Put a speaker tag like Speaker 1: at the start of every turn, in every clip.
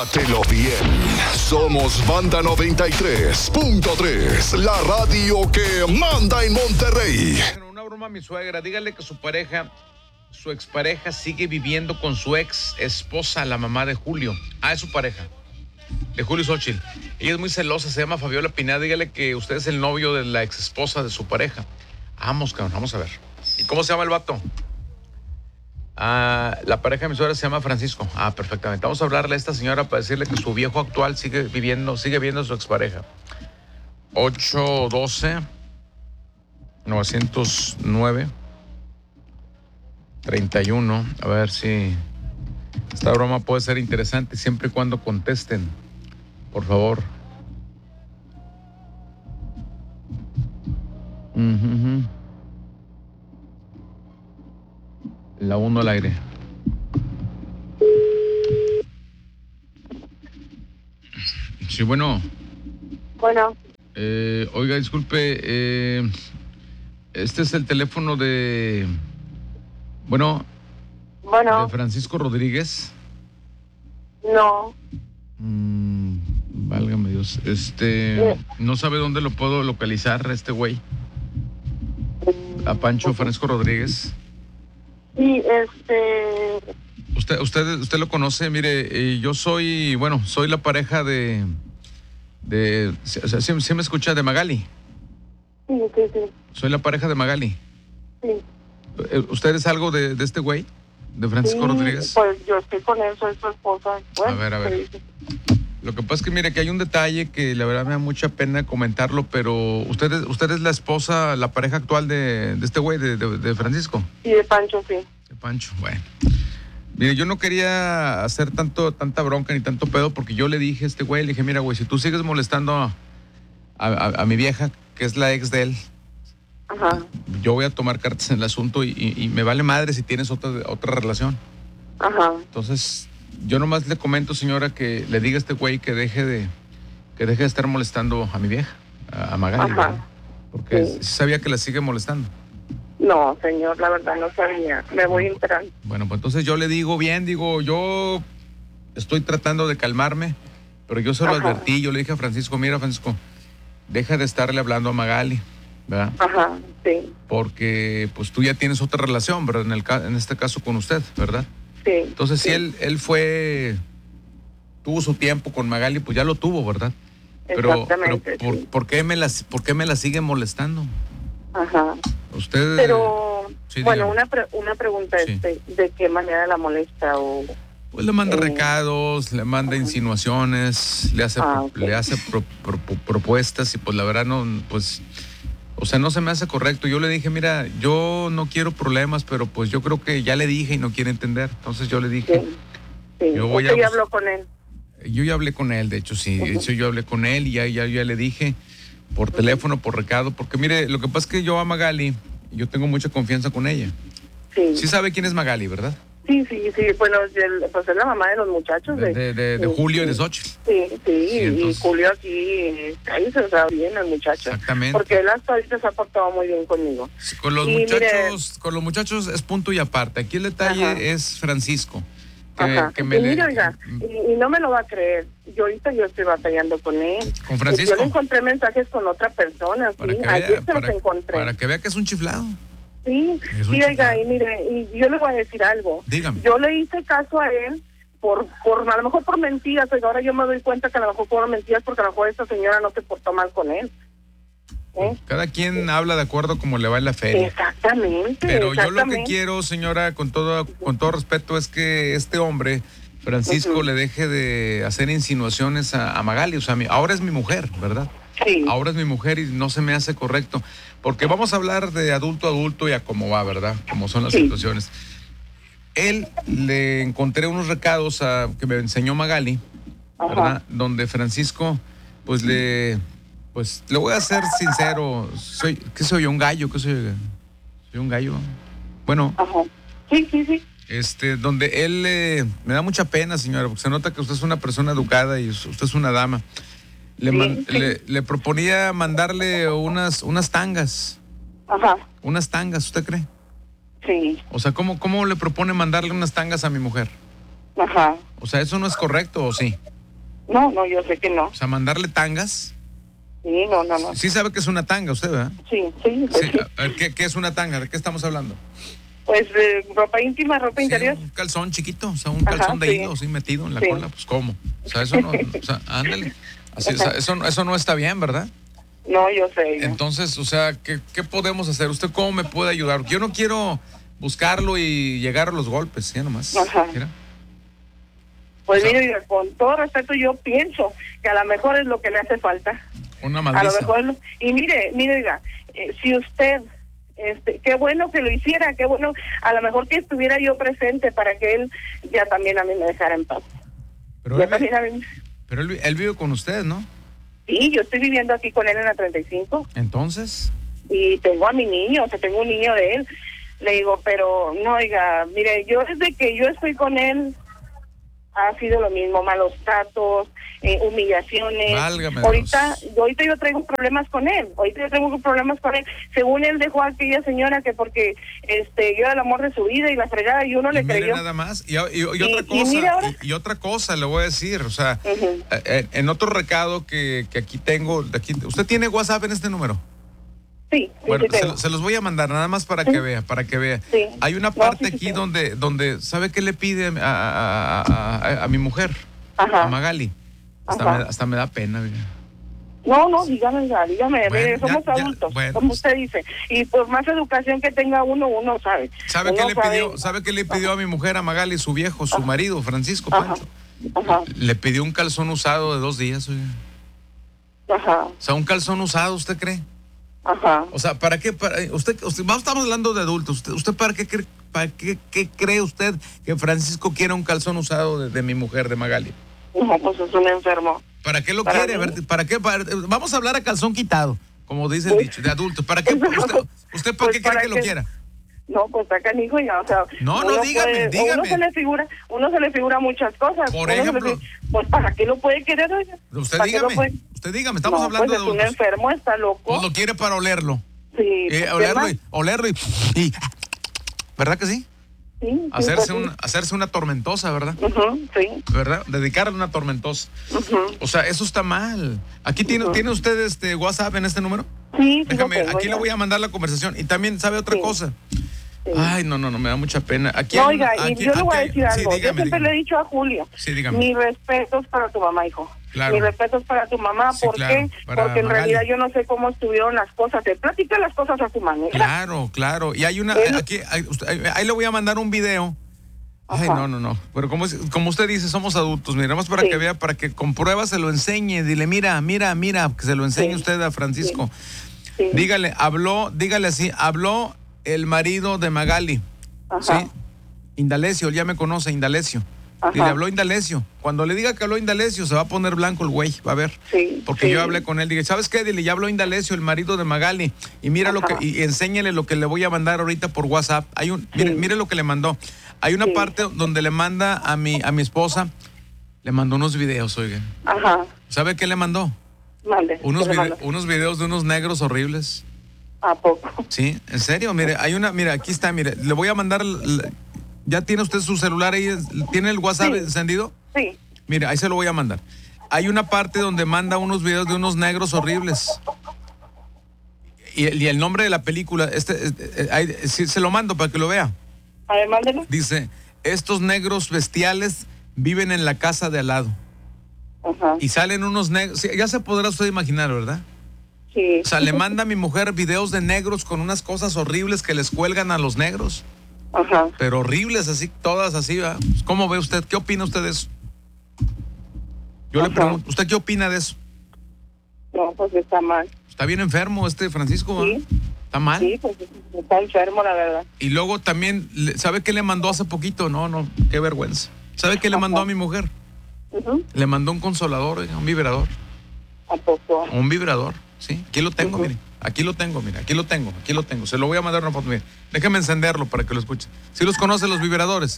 Speaker 1: Pásatelo bien. Somos Banda 93.3, la radio que manda en Monterrey.
Speaker 2: Una broma a mi suegra, dígale que su expareja sigue viviendo con su ex esposa, la mamá de Julio. Es su pareja, de Julio Xochitl. Ella es muy celosa, se llama Fabiola Pineda. Dígale que usted es el novio de la ex esposa de su pareja. Vamos, cabrón, vamos a ver. ¿Y cómo se llama el vato? La pareja de mi suegra se llama Francisco. Perfectamente. Vamos a hablarle a esta señora para decirle que su viejo actual sigue viendo a su expareja. 812-909-31. A ver si esta broma puede ser interesante siempre y cuando contesten. Por favor. La 1 al aire. Sí, bueno.
Speaker 3: Bueno.
Speaker 2: Oiga, disculpe. Este es el teléfono de... Bueno. ¿De Francisco Rodríguez?
Speaker 3: No.
Speaker 2: Válgame Dios. ¿No sabe dónde lo puedo localizar a este güey? A Pancho Francisco Rodríguez.
Speaker 3: Sí,
Speaker 2: Usted lo conoce, mire, yo soy la pareja de ¿sí me escucha? De Magali.
Speaker 3: Sí.
Speaker 2: Soy la pareja de Magali.
Speaker 3: Sí.
Speaker 2: ¿Usted es algo de este güey? ¿De Francisco Rodríguez?
Speaker 3: Pues yo estoy con él, soy su esposa. Bueno,
Speaker 2: a ver. Lo que pasa es que, mire, que hay un detalle que la verdad me da mucha pena comentarlo, pero usted es la esposa, la pareja actual de este güey, de Francisco.
Speaker 3: Sí, de Pancho, sí.
Speaker 2: De Pancho, bueno. Mire, yo no quería hacer tanta bronca ni tanto pedo, porque yo le dije a este güey, le dije, mira, güey, si tú sigues molestando a mi vieja, que es la ex de él,
Speaker 3: ajá,
Speaker 2: yo voy a tomar cartas en el asunto y me vale madre si tienes otra relación.
Speaker 3: Ajá.
Speaker 2: Entonces, yo nomás le comento, señora, que le diga a este güey que deje de estar molestando a mi vieja, a Magali,
Speaker 3: ajá,
Speaker 2: ¿verdad? Porque
Speaker 3: sí
Speaker 2: sabía que la sigue molestando.
Speaker 3: No, señor, la verdad no sabía. Me voy enterando.
Speaker 2: Bueno, pues entonces yo le digo yo estoy tratando de calmarme, pero yo se lo advertí, yo le dije a Francisco, mira, Francisco, deja de estarle hablando a Magali, ¿verdad?
Speaker 3: Ajá, sí.
Speaker 2: Porque pues tú ya tienes otra relación, ¿verdad? En este caso con usted, ¿verdad?
Speaker 3: Sí.
Speaker 2: Entonces
Speaker 3: sí.
Speaker 2: si él tuvo su tiempo con Magali, pues ya lo tuvo, ¿verdad? Pero
Speaker 3: sí.
Speaker 2: ¿por qué me la sigue molestando?
Speaker 3: Ajá.
Speaker 2: Usted...
Speaker 3: Pero,
Speaker 2: sí,
Speaker 3: bueno,
Speaker 2: dígame.
Speaker 3: una pregunta,
Speaker 2: Sí.
Speaker 3: ¿de qué manera la molesta o...?
Speaker 2: Pues le manda recados, le manda insinuaciones, le hace propuestas y pues la verdad no, pues, o sea, no se me hace correcto. Yo le dije, mira, yo no quiero problemas, pero pues yo creo que ya le dije y no quiere entender. Entonces yo le dije...
Speaker 3: Sí. ¿Usted ya habló con él?
Speaker 2: Yo ya hablé con él, de hecho, sí. De hecho, yo hablé con él y ya le dije por teléfono, por recado, porque mire, lo que pasa es que yo a Magali, yo tengo mucha confianza con ella.
Speaker 3: Sí.
Speaker 2: Sí sabe quién es Magali, ¿verdad?
Speaker 3: Sí, bueno, pues es la mamá de los muchachos.
Speaker 2: De Julio y de Xochitl.
Speaker 3: Sí,
Speaker 2: entonces...
Speaker 3: y Julio aquí, ahí se sabe bien el muchacho.
Speaker 2: Exactamente.
Speaker 3: Porque él hasta ahorita se ha portado muy bien conmigo.
Speaker 2: Sí, con los muchachos es punto y aparte. Aquí el detalle es Francisco.
Speaker 3: Y no me lo va a creer. Yo estoy batallando con él.
Speaker 2: ¿Con Francisco?
Speaker 3: Yo le encontré mensajes con otra persona. Ayer se los encontré.
Speaker 2: Para que vea que es un chiflado.
Speaker 3: Sí, oiga, y mire, y yo le voy a decir algo.
Speaker 2: Dígame.
Speaker 3: Yo le hice caso a él por a lo mejor por mentiras. Oiga, ahora yo me doy cuenta que a lo mejor por mentiras, porque a lo mejor esta señora no se portó mal con él.
Speaker 2: Cada quien habla de acuerdo como le va en la feria.
Speaker 3: Exactamente.
Speaker 2: Pero yo lo que quiero, señora, con todo respeto, es que este hombre, Francisco, le deje de hacer insinuaciones a Magali. O sea, ahora es mi mujer, ¿verdad?
Speaker 3: Sí.
Speaker 2: Ahora es mi mujer y no se me hace correcto. Porque vamos a hablar de adulto a adulto y a cómo va, ¿verdad? Cómo son las situaciones. Él le encontré unos recados que me enseñó Magali, ¿verdad? Donde Francisco, pues le voy a ser sincero. ¿Qué soy? ¿Un gallo? ¿Qué soy? ¿Soy un gallo? Bueno.
Speaker 3: Ajá. Sí.
Speaker 2: Donde él me da mucha pena, señora, porque se nota que usted es una persona educada y usted es una dama. Le proponía mandarle unas tangas.
Speaker 3: Ajá.
Speaker 2: Unas tangas, ¿usted cree?
Speaker 3: Sí.
Speaker 2: O sea, ¿cómo le propone mandarle unas tangas a mi mujer?
Speaker 3: Ajá.
Speaker 2: O sea, ¿eso no es correcto o sí?
Speaker 3: No, yo sé que no.
Speaker 2: O sea, mandarle tangas.
Speaker 3: Sí, no.
Speaker 2: Sí sabe que es una tanga usted, ¿verdad?
Speaker 3: Sí.
Speaker 2: Sí. A ver, ¿qué es una tanga? ¿De qué estamos hablando?
Speaker 3: Pues ropa íntima, ropa interior.
Speaker 2: Un calzón chiquito, o sea, un calzón de hilo así metido en la cola, pues ¿cómo? O sea, eso no, o sea, ándale. Así, o sea, eso no está bien, ¿verdad?
Speaker 3: No, yo sé.
Speaker 2: Entonces, o sea, ¿qué podemos hacer? ¿Usted cómo me puede ayudar? Yo no quiero buscarlo y llegar a los golpes, ya nomás.
Speaker 3: Ajá.
Speaker 2: Mira.
Speaker 3: Pues mire, con todo respeto, yo pienso que a lo mejor es lo que le hace falta.
Speaker 2: Una madriza.
Speaker 3: A lo mejor, y mire, oiga, si usted, qué bueno que lo hiciera, qué bueno, a lo mejor que estuviera yo presente para que él ya también a mí me dejara en paz.
Speaker 2: Pero él vive con usted, ¿no?
Speaker 3: Sí, yo estoy viviendo aquí con él en la 35.
Speaker 2: Entonces.
Speaker 3: Y tengo a mi niño, o sea, tengo un niño de él. Le digo, pero no, oiga, mire, yo desde que yo estoy con él ha sido lo mismo, malos tratos, humillaciones.
Speaker 2: Válgame
Speaker 3: ahorita
Speaker 2: Dios.
Speaker 3: yo traigo problemas con él. Según él dejó a aquella señora que porque yo era el amor de su vida y la fregada y uno le creyó.
Speaker 2: Nada más. Y otra cosa, y otra cosa le voy a decir, o sea, en otro recado que aquí tengo, ¿usted tiene WhatsApp en este número?
Speaker 3: Sí,
Speaker 2: bueno,
Speaker 3: sí
Speaker 2: se los voy a mandar nada más para que vea, Sí. Hay una parte aquí donde ¿sabe qué le pide a mi mujer?
Speaker 3: Ajá.
Speaker 2: A Magali. Hasta me da pena. Mira.
Speaker 3: No, dígame,
Speaker 2: bueno,
Speaker 3: mire, somos adultos, como usted dice, y por más educación que tenga uno sabe.
Speaker 2: ¿Sabe qué le pidió a mi mujer, a Magali, su viejo, su marido, Francisco Pancho?
Speaker 3: Ajá.
Speaker 2: Le pidió un calzón usado de 2 días, oiga.
Speaker 3: Ajá.
Speaker 2: O sea, un calzón usado, ¿usted cree?
Speaker 3: Ajá.
Speaker 2: O sea, ¿para qué? Usted estamos hablando de adultos. ¿Usted para qué cree usted que Francisco quiere un calzón usado de mi mujer, de Magali?
Speaker 3: No, pues es un enfermo.
Speaker 2: ¿Para qué lo quiere? ¿Para qué? Vamos a hablar a calzón quitado, como dice el dicho, de adultos. ¿Para qué? ¿Usted para qué cree que lo quiera?
Speaker 3: No, pues está canijo ya, o sea...
Speaker 2: No, dígame.
Speaker 3: Uno se le figura muchas cosas.
Speaker 2: Por ejemplo...
Speaker 3: Pues ¿para qué lo puede querer, oiga?
Speaker 2: Usted dígame, estamos hablando
Speaker 3: pues
Speaker 2: de adultos.
Speaker 3: Es un enfermo, está loco.
Speaker 2: Pues lo quiere para olerlo.
Speaker 3: Sí.
Speaker 2: Olerlo y... ¿Verdad que sí?
Speaker 3: Sí.
Speaker 2: Hacerse una tormentosa, ¿verdad?
Speaker 3: Sí.
Speaker 2: ¿Verdad? Dedicarle una tormentosa. O sea, eso está mal. Aquí ¿tiene usted WhatsApp en este número?
Speaker 3: Sí.
Speaker 2: Déjame, aquí le voy a mandar la conversación. Y también, ¿sabe otra cosa? Sí. Ay, no, me da mucha pena.
Speaker 3: Oiga, y yo le voy a decir algo. Yo siempre le he dicho a Julio, mi respeto es para tu mamá, hijo.
Speaker 2: Claro.
Speaker 3: Mi respeto es para tu mamá.
Speaker 2: Sí,
Speaker 3: ¿Por qué? Porque en realidad yo no sé cómo estuvieron las cosas. Te platica las cosas a tu manera.
Speaker 2: Claro. Y hay una... ahí le voy a mandar un video. Ay, no. Pero como usted dice, somos adultos. Mira, más para que vea, para que con pruebas se lo enseñe. Dile, mira, que se lo enseñe usted a Francisco.
Speaker 3: Sí.
Speaker 2: Dígale así, habló el marido de Magali. ¿Sí? Indalecio, él ya me conoce, Indalecio. Y le habló Indalecio. Cuando le diga que habló Indalecio, se va a poner blanco el güey, va a ver.
Speaker 3: Sí.
Speaker 2: Porque yo hablé con él, dije, ¿sabes qué? Dile, ya habló Indalecio, el marido de Magali. Y mira y enséñele lo que le voy a mandar ahorita por WhatsApp. Mire lo que le mandó. Hay una parte donde le manda a mi esposa, le mandó unos videos, oiga. ¿Sabe qué le mandó?
Speaker 3: Mande.
Speaker 2: Unos videos de unos negros horribles.
Speaker 3: ¿A poco?
Speaker 2: Sí, en serio, mire, aquí está, mire, le voy a mandar, ¿ya tiene usted su celular ahí? ¿Tiene el WhatsApp encendido?
Speaker 3: Sí.
Speaker 2: Mire, ahí se lo voy a mandar. Hay una parte donde manda unos videos de unos negros horribles. Y el nombre de la película, se lo mando para que lo vea.
Speaker 3: A ver, mándelo.
Speaker 2: Dice, estos negros bestiales viven en la casa de al lado. Y salen unos negros, ya se podrá usted imaginar, ¿verdad?
Speaker 3: Sí.
Speaker 2: O sea, le manda a mi mujer videos de negros con unas cosas horribles que les cuelgan a los negros. Pero horribles, así, todas así, ¿verdad? ¿Cómo ve usted? ¿Qué opina usted de eso? Yo le pregunto, ¿usted qué opina de eso?
Speaker 3: No, pues está mal.
Speaker 2: Está bien enfermo Francisco,
Speaker 3: sí.
Speaker 2: ¿Está mal?
Speaker 3: Sí, pues está enfermo, la verdad.
Speaker 2: Y luego también, ¿sabe qué le mandó hace poquito? No, qué vergüenza. ¿Sabe qué le mandó a mi mujer? Le mandó un consolador, un vibrador.
Speaker 3: ¿A poco?
Speaker 2: Un vibrador, sí. Aquí lo tengo, mire. Aquí lo tengo. Se lo voy a mandar una foto, mire. Déjeme encenderlo para que lo escuche. ¿Sí los conoce los vibradores?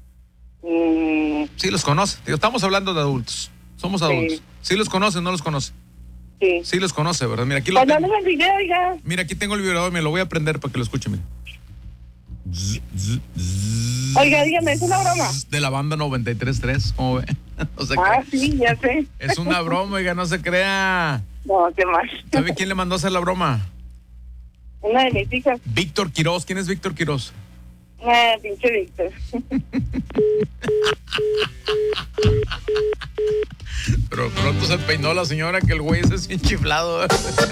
Speaker 2: Sí los conoce. Estamos hablando de adultos. Somos adultos. ¿Sí los conoce o no los conoce?
Speaker 3: Sí.
Speaker 2: Sí los conoce, ¿verdad? Mira, aquí lo tengo.
Speaker 3: El video, ya.
Speaker 2: Mira, aquí tengo el vibrador, me lo voy a prender para que lo escuche, mire.
Speaker 3: Oiga, dígame, ¿es una broma?
Speaker 2: De la banda 93.3, ¿cómo ve? No se
Speaker 3: Ah,
Speaker 2: crea.
Speaker 3: sí, ya sé.
Speaker 2: Es una broma, oiga, no se crea.
Speaker 3: No, qué más.
Speaker 2: ¿Sabe quién le mandó a hacer la broma?
Speaker 3: Una de mis hijas.
Speaker 2: Víctor Quiroz. ¿Quién es Víctor Quiroz?
Speaker 3: Pinche Víctor.
Speaker 2: Pero pronto se peinó la señora que el güey es bien chiflado.